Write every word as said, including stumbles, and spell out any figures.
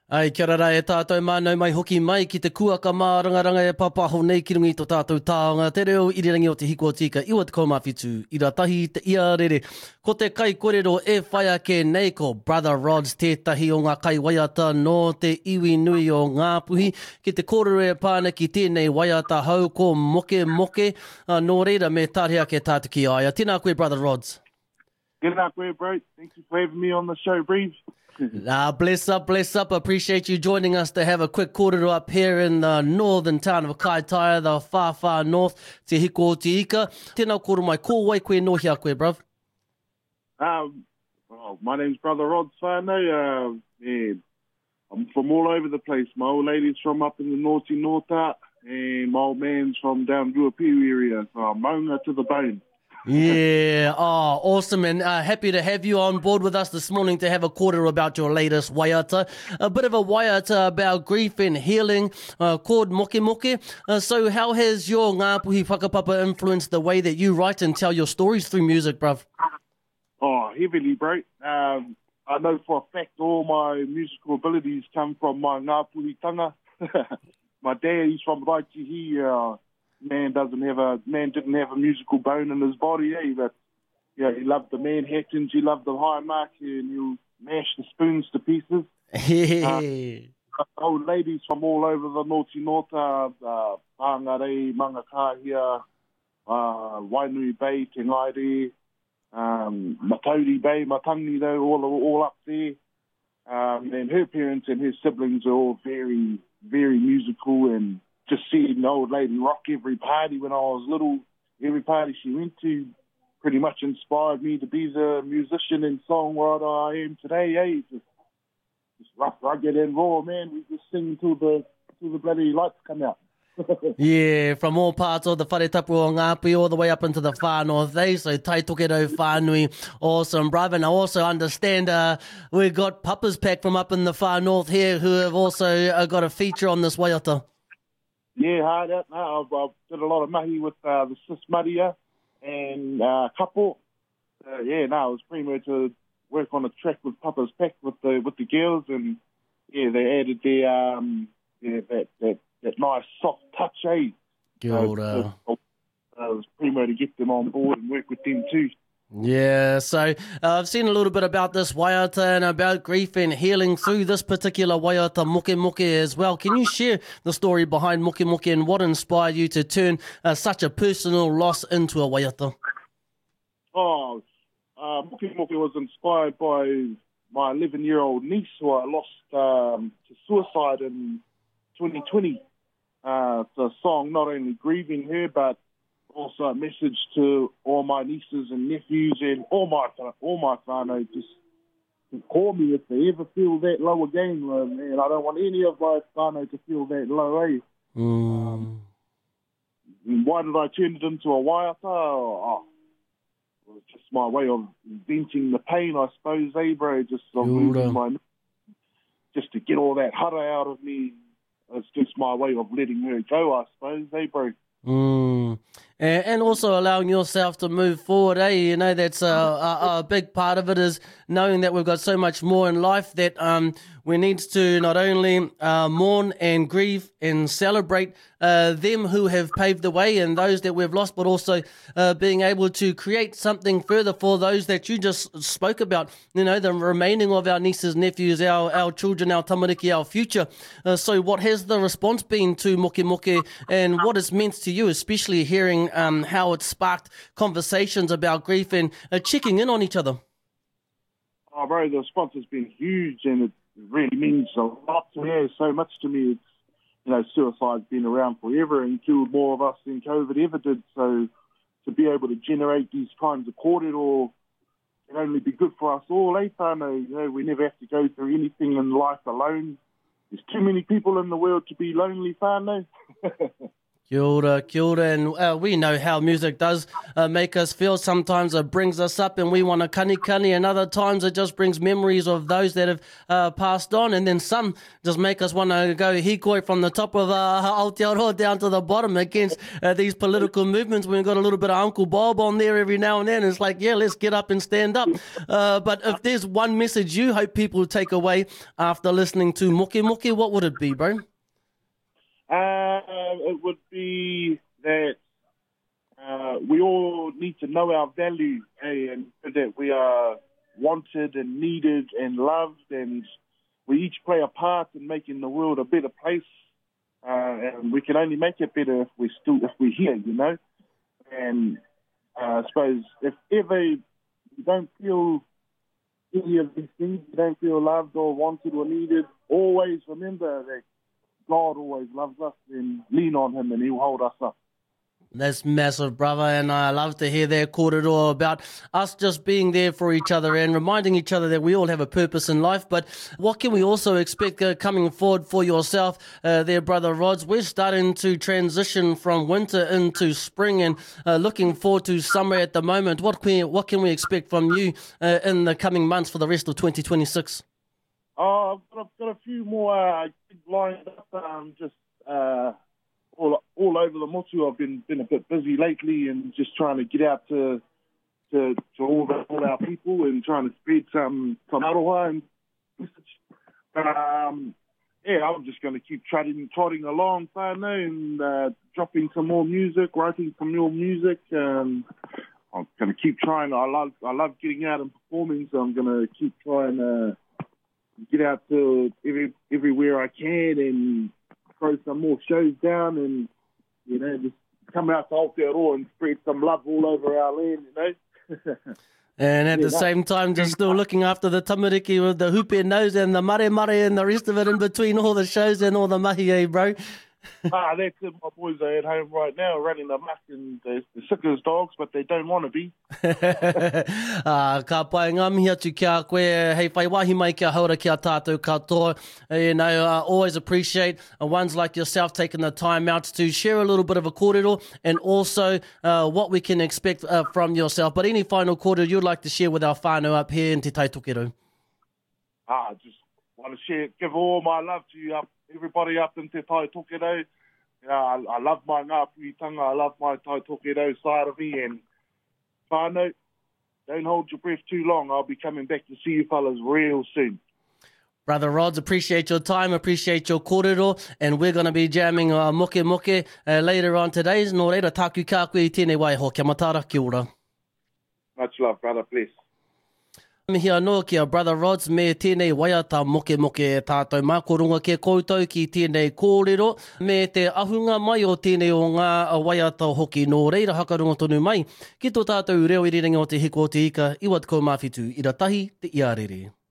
Ai, kia ora e tātou mānau mai hoki mai ki te kuaka mā rangaranga e papaho nei ki rungi tō tātou tāonga. Te reo irirangi o te hiko tika, iwa te kaumawhitu, i ra tahi te ia rere. Ko te kai kōrero e whai ake nei ko Brother Rods, tētahi o ngā kai waiata no te iwi nui o Ngāpuhi. Ki te kōrero e pāna ki tēnei waiata hau ko moke moke, uh, nō reira me tārea ke tātu ki aia. Tēnā koe, Brother Rods. G'day, koe, bro. Thank you for having me on the show, Breeze. Ah, bless up, bless up. Appreciate you joining us to have a quick kōrero up here in the northern town of Kaitaia, the far, far north, te hiko o te ika. Tēnā kōrero mai, ko wai koe no hia koe, bruv? Um, well, my name's Brother Rod whānau. Uh, yeah, I'm from all over the place. My old lady's from up in the Naughty Norta, and my old man's from down Ruapiu area. So I'm maunga to the bone. Yeah, oh, awesome, and uh, happy to have you on board with us this morning to have a kōrero about your latest waiata. A bit of a waiata about grief and healing, uh, called Moke Moke. Uh, so how has your Ngāpuhi whakapapa influenced the way that you write and tell your stories through music, bruv? Oh, heavily, bro. Um, I know for a fact all my musical abilities come from my Ngāpuhi tanga. My dad, he's from Raitihi. Uh, man doesn't have a man didn't have a musical bone in his body, eh? But yeah, he loved the Manhattans, he loved the high mark, and he'll mash the spoons to pieces. uh, old ladies from all over the Naughty Norta, uh, Pāngarei, Mangakahia, uh, Wainui Bay, Te Ngaire, um, Matauri Bay, Matangi, though, all all up there. Um, and her parents and her siblings are all very, very musical, and just seeing the old lady rock every party when I was little, every party she went to pretty much inspired me to be the musician and songwriter I am today, eh? Just, just rough, rugged and raw, man. We just sing till the, till the bloody lights come out. Yeah, from all parts of the wharetapu o Ngāpuhi all the way up into the far north, eh? So tai tokerau whānui, awesome, brother. And I also understand uh, we've got Papa's Pack from up in the far north here who have also uh, got a feature on this waiata. Yeah, hard out. No, I've, I've did a lot of mahi with uh, the Sis Maria and uh, Kapo. Uh, yeah, no, it was pretty much to work on a track with Papa's Pack with the with the girls, and yeah, they added their um, yeah, that that that nice soft touch, eh? Kia ora. Uh, it was pretty much to get them on board and work with them too. Yeah, so uh, I've seen a little bit about this waiata and about grief and healing through this particular waiata, Moke Moke, as well. Can you share the story behind Moke Moke and what inspired you to turn uh, such a personal loss into a waiata? Oh, uh, Moke Moke was inspired by my eleven-year-old niece who I lost um, to suicide in twenty twenty. Uh, it's a song not only grieving her, but also a message to all my nieces and nephews and all my all my whānau, just to call me if they ever feel that low again. Uh, man, I don't want any of my whānau to feel that low, eh? Mm. Um, why did I turn it into a waiata? Oh, it was just my way of venting the pain, I suppose, eh, bro? Just of losing my, just to get all that hara out of me. It's just my way of letting her go, I suppose, eh, bro? Mm. And, and also allowing yourself to move forward, eh? You know, that's a, a, a big part of it is knowing that we've got so much more in life that um, we need to not only uh, mourn and grieve and celebrate uh, them who have paved the way and those that we've lost, but also uh, being able to create something further for those that you just spoke about, you know, the remaining of our nieces, nephews, our, our children, our tamariki, our future. Uh, so what has the response been to Moke Moke and what it's meant to you, especially hearing um, how it sparked conversations about grief and uh, checking in on each other? Oh, bro, the response has been huge, and it really means a lot to me, so much to me. It's, you know, suicide's been around forever and killed more of us than COVID ever did, so to be able to generate these kinds of kōrero can only be good for us all, eh, whānau? You know, we never have to go through anything in life alone. There's too many people in the world to be lonely, whānau. Kia ora, kia ora, and uh, we know how music does uh, make us feel. Sometimes it brings us up and we want to kani kani, and other times it just brings memories of those that have uh, passed on, and then some just make us want to go hikoi from the top of uh, Aotearoa down to the bottom against uh, these political movements. We've got a little bit of Uncle Bob on there every now and then. It's like, yeah, let's get up and stand up. Uh, but if there's one message you hope people take away after listening to Moke Moke, what would it be, bro? Uh, it would be that uh, we all need to know our value, eh, and that we are wanted and needed and loved, and we each play a part in making the world a better place. Uh, and we can only make it better if we still if we're here, you know. And uh, I suppose if ever you don't feel any of these things, you don't feel loved or wanted or needed, always remember that God always loves us, and lean on him and he'll hold us up. That's massive, brother, and I love to hear that kōrero about us just being there for each other and reminding each other that we all have a purpose in life. But what can we also expect uh, coming forward for yourself uh, there, Brother Rods? We're starting to transition from winter into spring and uh, looking forward to summer at the moment. What can we, what can we expect from you uh, in the coming months for the rest of twenty twenty-six? Oh, I've got, I've got a few more uh, gigs lined up, um, just uh, all all over the motu. I've been been a bit busy lately and just trying to get out to to, to all, the, all our people and trying to spread some some aroha and message. Um, yeah, I'm just going to keep trotting trotting along, whānau, and uh, dropping some more music, writing some more music. Um, I'm going to keep trying. I love I love getting out and performing, so I'm going to keep trying. Uh, get out to every, everywhere I can and throw some more shows down and, you know, just come out to Aotearoa and spread some love all over our land, you know. And at yeah, the same time, just still looking after the tamariki with the hupe nose and the mare mare and the rest of it in between all the shows and all the mahi, eh, bro? ah, that's it. My boys are at home right now running the muck, and they're, they're sick as dogs, but they don't want to be. uh, ka pai ngā mihi atu kia koe, hei whai wahi mai kia haura kia tātou katoa. Uh, you know, I uh, always appreciate uh, ones like yourself taking the time out to share a little bit of a kōrero and also uh, what we can expect uh, from yourself. But any final kōrero you'd like to share with our whānau up here in Te Tai Tokerau? Ah, just want to share, give all my love to you up. Everybody up in Te Tai Tokerau. Yeah, I, I love my ngāpuitanga, I love my Tai Tokerau side of me, and whānau, don't hold your breath too long. I'll be coming back to see you fellas real soon. Brother Rods, appreciate your time, appreciate your kōrero, and we're going to be jamming uh, Moke Moke uh, later on today. Nō reira, tāku kā koe I tēnei waiho, kia matara, kia ora. Much love, brother, bless. Mihi anō kia Brother Rods me tēnei waiata moke moke e tātou mākorunga ke koutou ki tēnei kōrero me te ahunga mai o tēnei o ngā waiata hoki. Nō reira hakarunga tonu mai ki tō tātou reo irirangi o te hiko o te ika, iwa te kaumāwhitu, ira tahi te iarere.